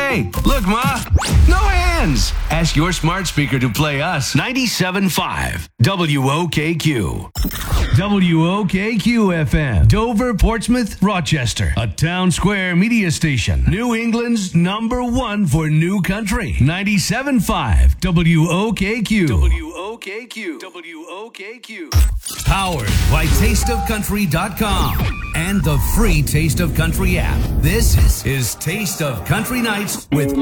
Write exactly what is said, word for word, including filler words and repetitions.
Hey, look, Ma. No hands. Ask your smart speaker to play us. ninety-seven point five W O K Q. W O K Q F M. Dover, Portsmouth, Rochester. A town square media station. New England's number one for new country. ninety-seven point five W O K Q. W O K Q. W O K Q. Powered by taste of country dot com and the free Taste of Country app. This is Taste of Country Nights with